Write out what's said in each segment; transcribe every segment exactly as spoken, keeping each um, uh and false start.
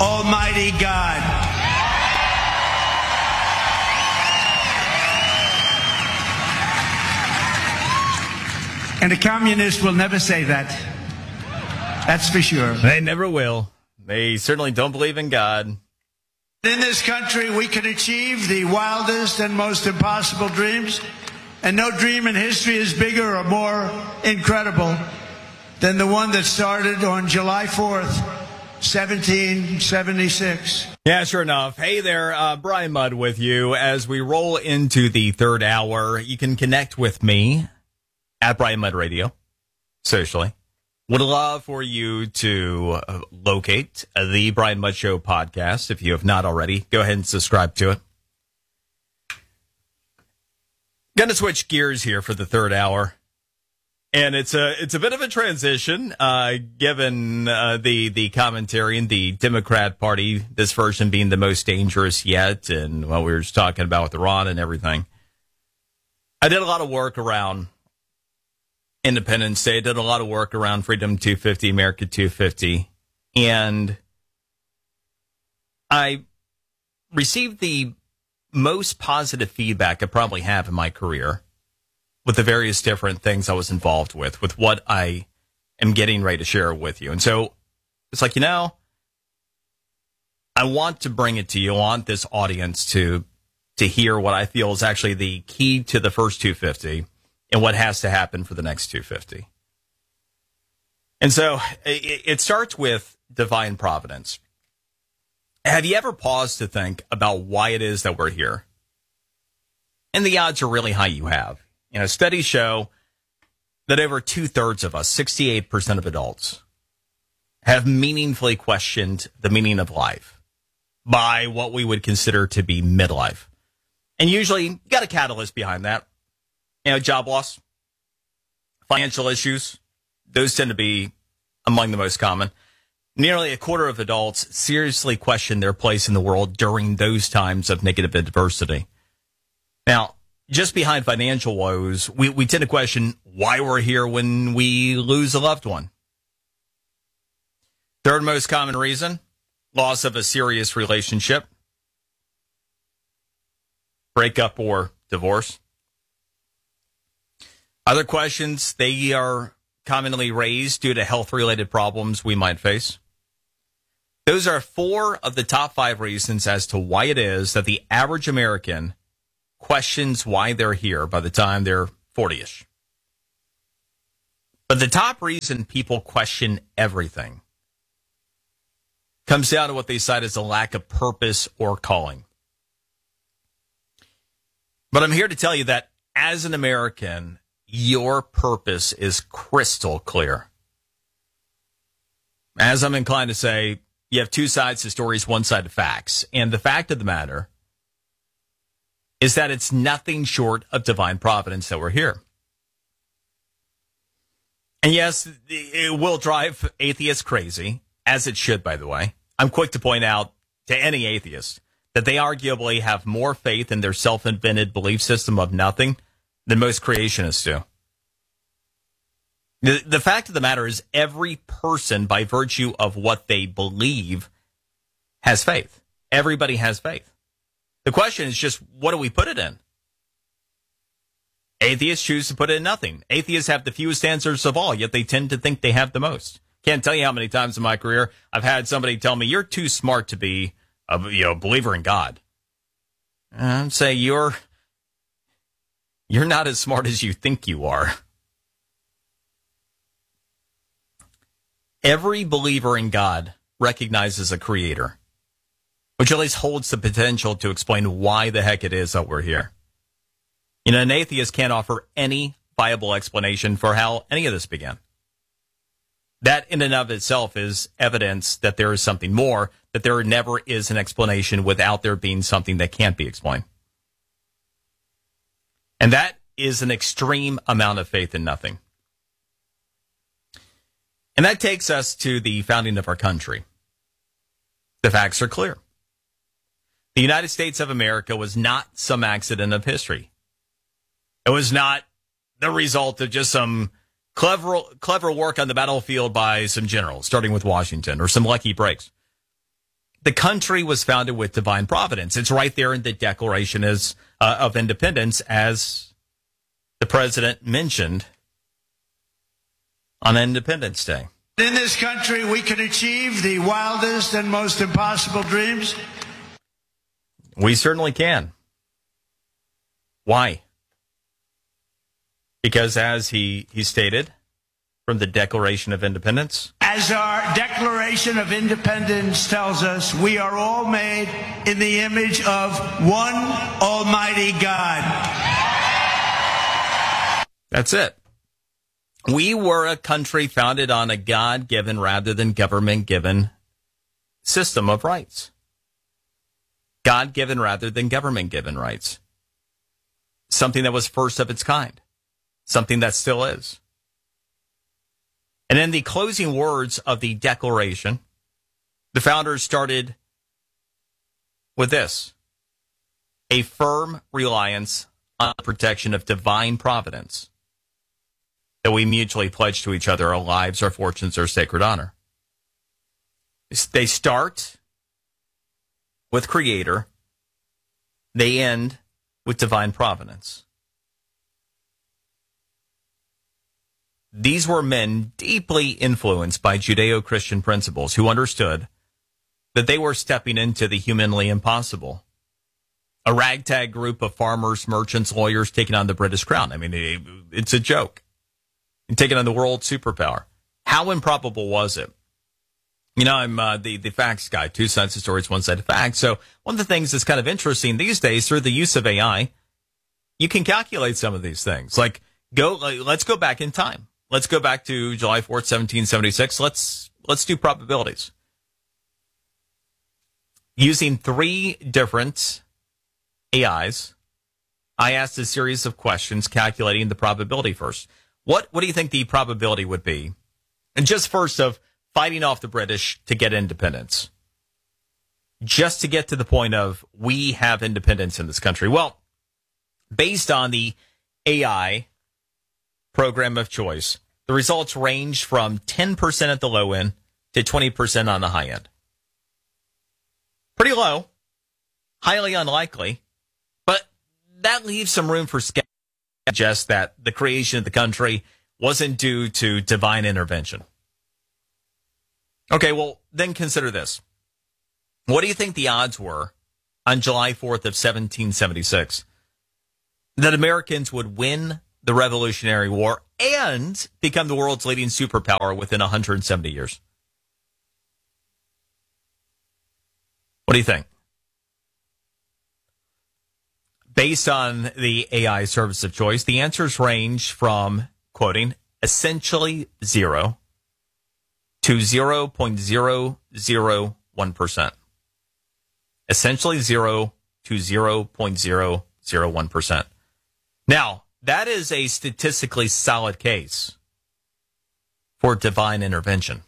Almighty God. And a communist will never say that. That's for sure. They never will. They certainly don't believe in God. In this country, we can achieve the wildest and most impossible dreams, and no dream in history is bigger or more incredible than the one that started on July fourth, seventeen seventy-six. Yeah, sure enough. Hey there, uh, Brian Mudd with you. As we roll into the third hour, you can connect with me at Brian Mudd Radio, socially. Would love for you to uh, locate uh, the Brian Mudd Show podcast. If you have not already, go ahead and subscribe to it. Going to switch gears here for the third hour. And it's a it's a bit of a transition, uh, given uh, the the commentary in the Democrat Party, this version being the most dangerous yet, and what we were just talking about with Iran and everything. I did a lot of work around Independence Day, did a lot of work around Freedom two fifty, America two fifty, and I received the most positive feedback I probably have in my career with the various different things I was involved with, with what I am getting ready to share with you. And so it's like, you know, I want to bring it to you. I want this audience to to hear what I feel is actually the key to the first two fifty and what has to happen for the next two fifty. And so it, it starts with divine providence. Have you ever paused to think about why it is that we're here? And the odds are really high you have. You know, studies show that over two-thirds of us, sixty-eight percent of adults, have meaningfully questioned the meaning of life by what we would consider to be midlife. And usually, you got a catalyst behind that. You know, job loss, financial issues, those tend to be among the most common. Nearly a quarter of adults seriously question their place in the world during those times of negative adversity. Now, just behind financial woes, we, we tend to question why we're here when we lose a loved one. Third most common reason, loss of a serious relationship, breakup or divorce. Other questions, they are commonly raised due to health-related problems we might face. Those are four of the top five reasons as to why it is that the average American questions why they're here by the time they're forty-ish. But the top reason people question everything comes down to what they cite as a lack of purpose or calling. But I'm here to tell you that as an American, your purpose is crystal clear. As I'm inclined to say, you have two sides to stories, one side to facts. And the fact of the matter is that it's nothing short of divine providence that we're here. And yes, it will drive atheists crazy, as it should, by the way. I'm quick to point out to any atheist that they arguably have more faith in their self-invented belief system of nothing than most creationists do. The, the fact of the matter is every person, by virtue of what they believe, has faith. Everybody has faith. The question is just, what do we put it in? Atheists choose to put it in nothing. Atheists have the fewest answers of all, yet they tend to think they have the most. Can't tell you how many times in my career I've had somebody tell me, you're too smart to be a you know, believer in God. And I'd say, you're, you're not as smart as you think you are. Every believer in God recognizes a creator, which at least holds the potential to explain why the heck it is that we're here. You know, an atheist can't offer any viable explanation for how any of this began. That in and of itself is evidence that there is something more, that there never is an explanation without there being something that can't be explained. And that is an extreme amount of faith in nothing. And that takes us to the founding of our country. The facts are clear. The United States of America was not some accident of history. It was not the result of just some clever clever work on the battlefield by some generals, starting with Washington, or some lucky breaks. the country was founded with divine providence. It's right there in the Declaration as, uh, of Independence, as the president mentioned on Independence Day. In this country, we can achieve the wildest and most impossible dreams. We certainly can. Why? Because as he, he stated from the Declaration of Independence, as our Declaration of Independence tells us, we are all made in the image of one Almighty God. That's it. We were a country founded on a God-given rather than government-given system of rights. God-given rather than government-given rights. Something that was first of its kind. Something that still is. And in the closing words of the Declaration, the founders started with this: a firm reliance on the protection of divine providence, that we mutually pledge to each other our lives, our fortunes, our sacred honor. They start with Creator. They end with divine providence. These were men deeply influenced by Judeo-Christian principles who understood that they were stepping into the humanly impossible. A ragtag group of farmers, merchants, lawyers taking on the British crown. I mean, it, it's a joke. And taking on the world superpower. How improbable was it? You know, I'm uh, the, the facts guy, two sides of stories, one side of facts. So one of the things that's kind of interesting these days, through the use of A I, you can calculate some of these things. Like, go, like, let's go back in time. Let's go back to July fourth, seventeen seventy-six. Let's, let's do probabilities. Using three different A Is, I asked a series of questions calculating the probability first. What what do you think the probability would be? And just first of fighting off the British to get independence. Just to get to the point of we have independence in this country. Well, based on the A I program of choice, the results range from ten percent at the low end to twenty percent on the high end. Pretty low. Highly unlikely. But that leaves some room for skepticism. Suggest that the creation of the country wasn't due to divine intervention. Okay, well, then consider this. What do you think the odds were on July fourth of seventeen seventy-six that Americans would win the Revolutionary War and become the world's leading superpower within one hundred seventy years? What do you think? Based on the A I service of choice, the answers range from, quoting, essentially zero to zero point zero zero one percent. Essentially zero to zero point zero zero one percent. Now, that is a statistically solid case for divine intervention.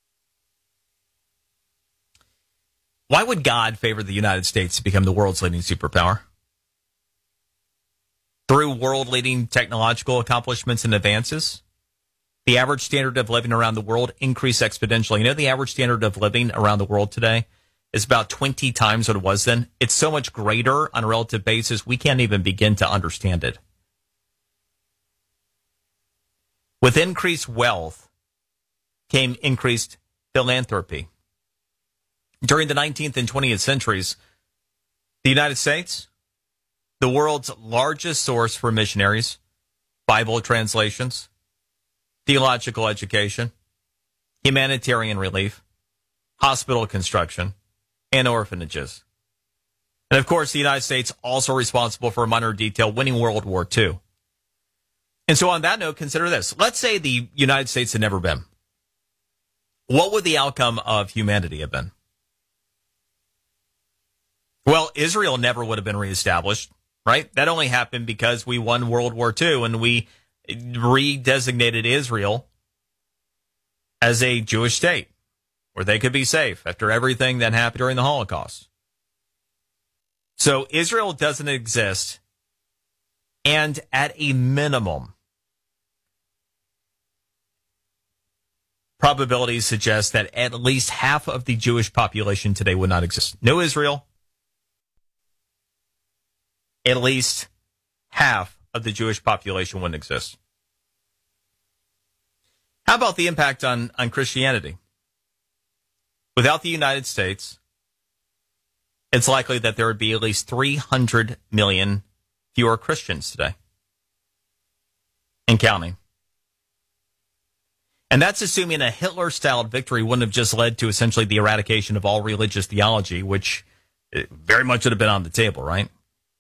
Why would God favor the United States to become the world's leading superpower? Through world-leading technological accomplishments and advances, the average standard of living around the world increased exponentially. You know, the average standard of living around the world today is about twenty times what it was then. It's so much greater on a relative basis, we can't even begin to understand it. With increased wealth came increased philanthropy. During the nineteenth and twentieth centuries, the United States, the world's largest source for missionaries, Bible translations, theological education, humanitarian relief, hospital construction, and orphanages. And of course, the United States also responsible for a minor detail, winning World War Two. And so on that note, consider this. Let's say the United States had never been. What would the outcome of humanity have been? Well, Israel never would have been reestablished, right? That only happened because we won World War Two and we redesignated Israel as a Jewish state where they could be safe after everything that happened during the Holocaust. So Israel doesn't exist, and at a minimum, probabilities suggest that at least half of the Jewish population today would not exist. No Israel. At least half of the Jewish population wouldn't exist. How about the impact on, on Christianity? Without the United States, it's likely that there would be at least three hundred million fewer Christians today. And counting. And that's assuming a Hitler-style victory wouldn't have just led to essentially the eradication of all religious theology, which very much would have been on the table, right?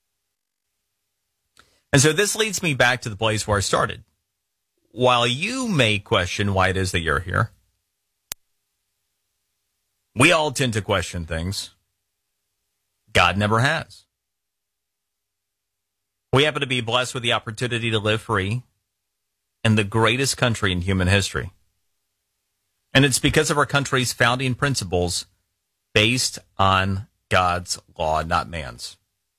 And so this leads me back to the place where I started. While you may question why it is that you're here, we all tend to question things. God never has. We happen to be blessed with the opportunity to live free in the greatest country in human history. And it's because of our country's founding principles based on God's law, not man's.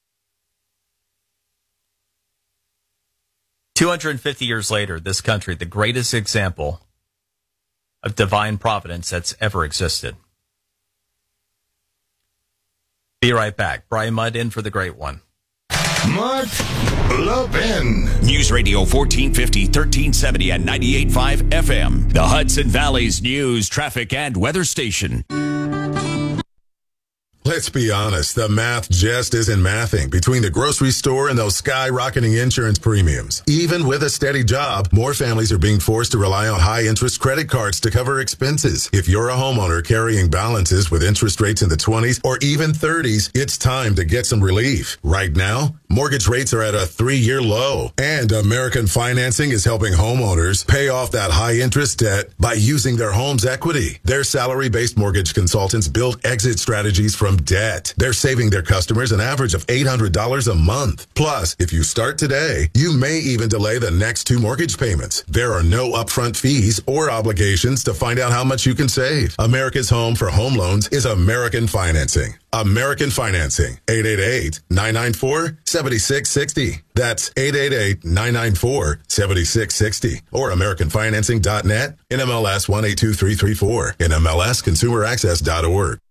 two hundred fifty years later, this country, the greatest example of divine providence that's ever existed. Be right back. Brian Mudd in for the great one. Mark Levin. News Radio fourteen fifty, thirteen seventy and ninety-eight point five F M. The Hudson Valley's news, traffic, and weather station. Let's be honest, the math just isn't mathing between the grocery store and those skyrocketing insurance premiums. Even with a steady job, more families are being forced to rely on high-interest credit cards to cover expenses. If you're a homeowner carrying balances with interest rates in the twenties or even thirties, it's time to get some relief. Right now, mortgage rates are at a three-year low, and American Financing is helping homeowners pay off that high-interest debt by using their home's equity. Their salary-based mortgage consultants build exit strategies from debt. They're saving their customers an average of eight hundred dollars a month. Plus, if you start today, you may even delay the next two mortgage payments. There are no upfront fees or obligations to find out how much you can save. America's home for home loans is American Financing. American Financing. eight eight eight, nine nine four, seven six six zero. That's eight eight eight, nine nine four, seven six six zero. Or American Financing dot net, N M L S one eight two three three four, N M L S consumer access dot org.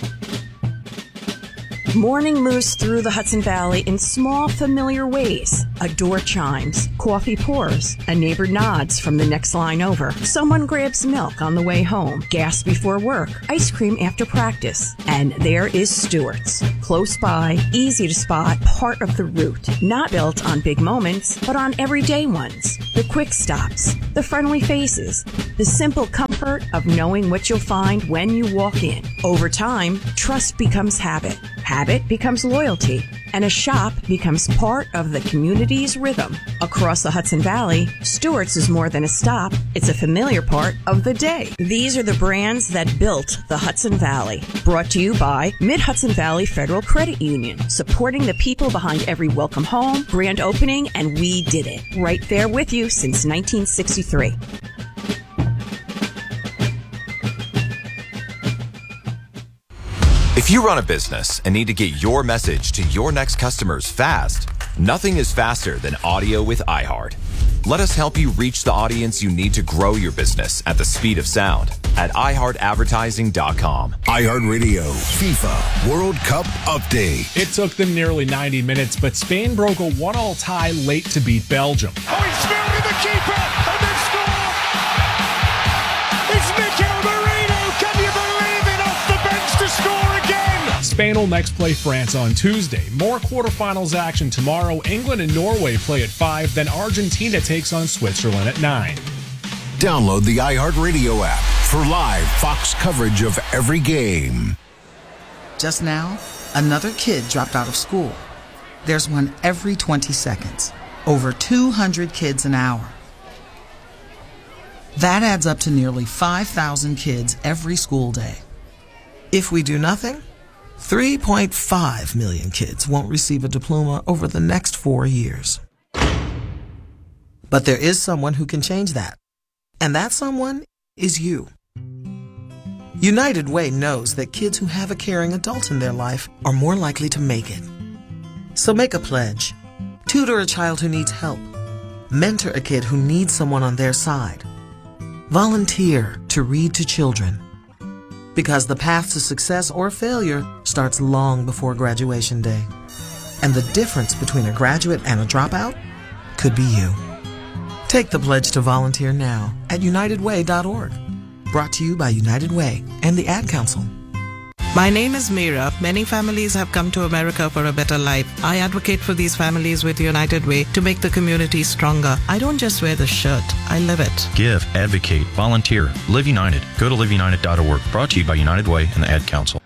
Morning moves through the Hudson Valley in small, familiar ways. A door chimes, coffee pours, a neighbor nods from the next line over. Someone grabs milk on the way home, gas before work, ice cream after practice. And there is Stewart's. Close by, easy to spot, part of the route. Not built on big moments, but on everyday ones. The quick stops, the friendly faces, the simple comfort of knowing what you'll find when you walk in. Over time, trust becomes habit. Habit becomes loyalty, and a shop becomes part of the community's rhythm. Across the Hudson Valley, Stewart's is more than a stop. It's a familiar part of the day. These are the brands that built the Hudson Valley. Brought to you by Mid-Hudson Valley Federal Credit Union, supporting the people behind every welcome home, grand opening, and we did it. Right there with you since nineteen sixty-three. If you run a business and need to get your message to your next customers fast, nothing is faster than audio with iHeart. Let us help you reach the audience you need to grow your business at the speed of sound at i heart advertising dot com. iHeartRadio FIFA World Cup Update. It took them nearly ninety minutes, but Spain broke a one-all tie late to beat Belgium. Oh, he's found in the keeper, and they score! It's Mikel Merino! Can you believe it? Off the bench to score again! Spain will next play France on Tuesday. More quarterfinals action tomorrow. England and Norway play at five. Then Argentina takes on Switzerland at nine. Download the iHeartRadio app for live Fox coverage of every game. Just now, another kid dropped out of school. There's one every twenty seconds. Over two hundred kids an hour. That adds up to nearly five thousand kids every school day. If we do nothing, three point five million kids won't receive a diploma over the next four years. But there is someone who can change that. And that someone is you. United Way knows that kids who have a caring adult in their life are more likely to make it. So make a pledge. Tutor a child who needs help. Mentor a kid who needs someone on their side. Volunteer to read to children. Because the path to success or failure starts long before graduation day. And the difference between a graduate and a dropout could be you. Take the pledge to volunteer now at united way dot org. Brought to you by United Way and the Ad Council. My name is Meera. Many families have come to America for a better life. I advocate for these families with United Way to make the community stronger. I don't just wear the shirt, I live it. Give, advocate, volunteer, Live United. Go to live united dot org. Brought to you by United Way and the Ad Council.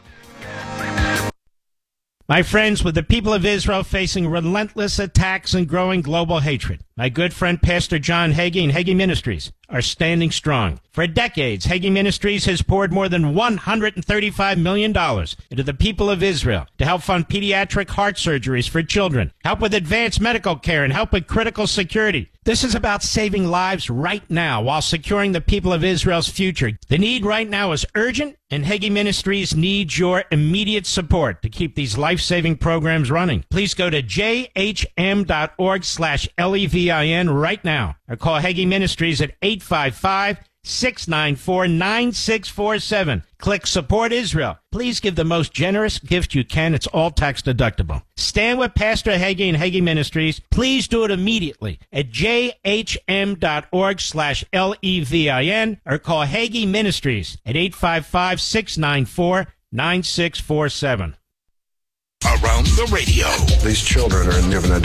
My friends, with the people of Israel facing relentless attacks and growing global hatred, my good friend Pastor John Hagee and Hagee Ministries are standing strong. For decades, Hagee Ministries has poured more than one hundred thirty-five million dollars into the people of Israel to help fund pediatric heart surgeries for children, help with advanced medical care, and help with critical security. This is about saving lives right now while securing the people of Israel's future. The need right now is urgent, and Hagee Ministries needs your immediate support to keep these life-saving programs running. Please go to j h m dot org slash L E V I N right now, or call Hagee Ministries at eight five five, six nine four, nine six four seven. Click Support Israel. Please give the most generous gift you can. It's all tax deductible. Stand with Pastor Hagee and Hagee Ministries. Please do it immediately at j h m dot org slash L E V I N or call Hagee Ministries at eight five five, six nine four, nine six four seven. Around the radio. These children are given a